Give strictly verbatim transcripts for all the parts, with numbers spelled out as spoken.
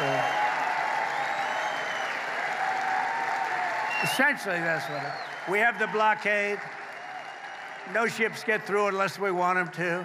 Essentially, that's what it is. We have the blockade. No ships get through unless we want them to.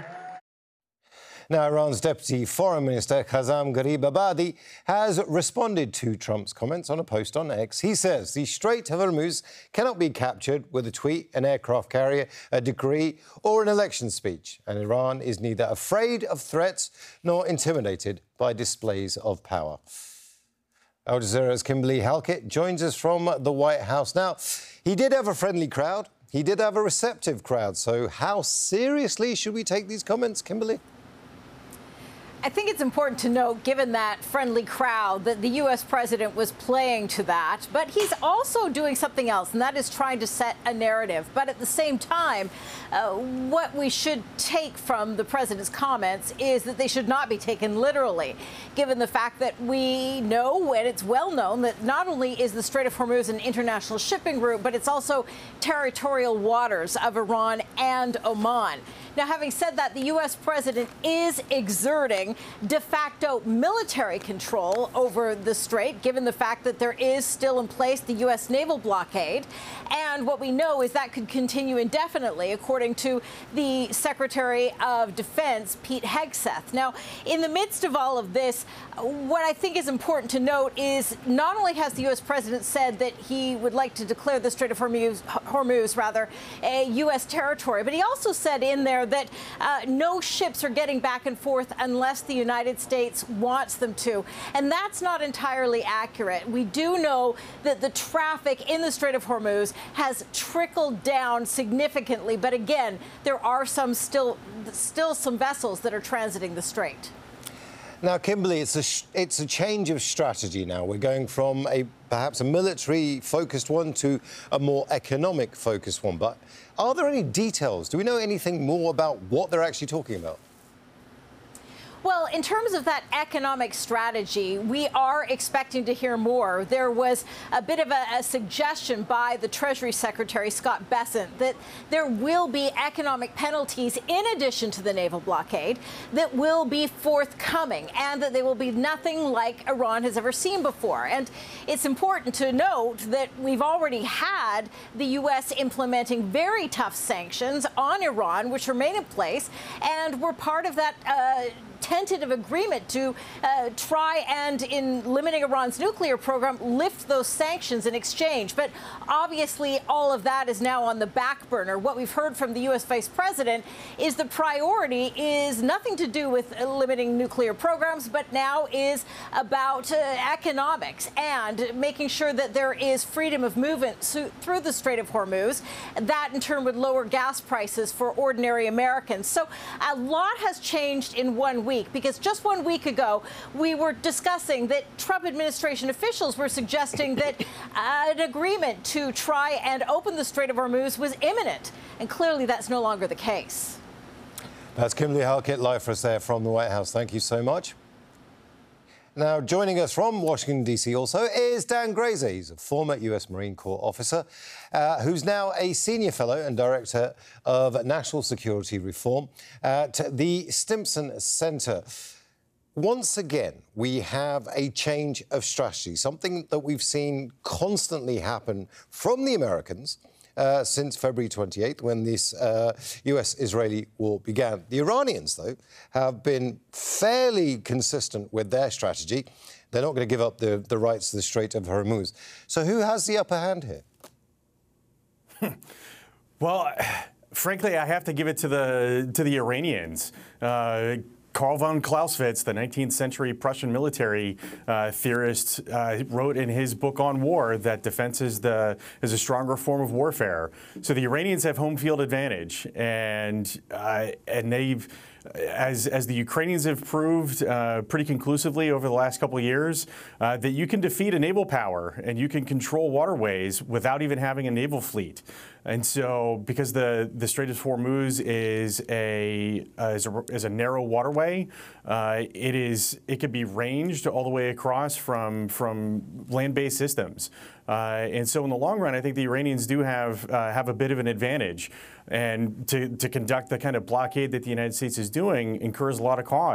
Now, Iran's Deputy Foreign Minister Kazem Gharibabadi has responded to Trump's comments on a post on X. He says the Strait of Hormuz cannot be captured with a tweet, an aircraft carrier, a decree or an election speech. And Iran is neither afraid of threats nor intimidated by displays of power. Al Jazeera's Kimberly Halkett joins us from the White House. Now, he did have a friendly crowd. He did have a receptive crowd. So how seriously should we take these comments, Kimberly? I think it's important to note, given that friendly crowd, that the U S president was playing to that. But he's also doing something else, and that is trying to set a narrative. But at the same time, uh, what we should take from the president's comments is that they should not be taken literally, given the fact that we know, and it's well known, that not only is the Strait of Hormuz an international shipping route, but it's also territorial waters of Iran and Oman. Now, having said that, the U S president is exerting de facto military control over the strait, given the fact that there is still in place the U S naval blockade. And what we know is that could continue indefinitely, according to the Secretary of Defense, Pete Hegseth. Now, in the midst of all of this, what I think is important to note is not only has the U S president said that he would like to declare the Strait of Hormuz, Hormuz rather, a U S territory, but he also said in there that uh, no ships are getting back and forth unless the United States wants them to. And that's not entirely accurate. We do know that the traffic in the Strait of Hormuz has trickled down significantly. But again, there are some still, still some vessels that are transiting the strait. Now, Kimberly, it's a, it's a change of strategy now. We're going from a perhaps a military-focused one to a more economic-focused one. But are there any details? Do we know anything more about what they're actually talking about? Well, in terms of that economic strategy, we are expecting to hear more. There was a bit of a, a suggestion by the Treasury Secretary, Scott Bessent, that there will be economic penalties in addition to the naval blockade that will be forthcoming, and that they will be nothing like Iran has ever seen before. And it's important to note that we've already had the U S implementing very tough sanctions on Iran, which remain in place, and we're part of that uh, tentative agreement to uh, try and, in limiting Iran's nuclear program, lift those sanctions in exchange. But obviously, all of that is now on the back burner. What we've heard from the U S Vice President is the priority is nothing to do with limiting nuclear programs, but now is about uh, economics and making sure that there is freedom of movement through the Strait of Hormuz. That, in turn, would lower gas prices for ordinary Americans. So a lot has changed in one week. Because just one week ago, we were discussing that Trump administration officials were suggesting that uh, an agreement to try and open the Strait of Hormuz was imminent. And clearly that's no longer the case. That's Kimberly Halkett live for us there from the White House. Thank you so much. Now, joining us from Washington, D C also is Dan Grazer. He's a former U S Marine Corps officer uh, who's now a senior fellow and director of national security reform at the Stimson Center. Once again, we have a change of strategy, something that we've seen constantly happen from the Americans Uh, since February twenty-eighth, when this uh, U S Israeli war began. The Iranians, though, have been fairly consistent with their strategy. They're not going to give up the, the rights to the Strait of Hormuz. So who has the upper hand here? Well, frankly, I have to give it to the to the Iranians. Uh, Karl von Clausewitz, the nineteenth century Prussian military uh, theorist, uh, wrote in his book on war that defense is the is a stronger form of warfare. So the Iranians have home field advantage, and uh, and they've, as as the Ukrainians have proved uh, pretty conclusively over the last couple of years, uh, that you can defeat a naval power and you can control waterways without even having a naval fleet. And so, because the, the Strait of Hormuz is a, uh, is a is a narrow waterway, uh, it is it can be ranged all the way across from from land-based systems. Uh, and so, in the long run, I think the Iranians do have uh, have a bit of an advantage. And to to conduct the kind of blockade that the United States is doing incurs a lot of cost.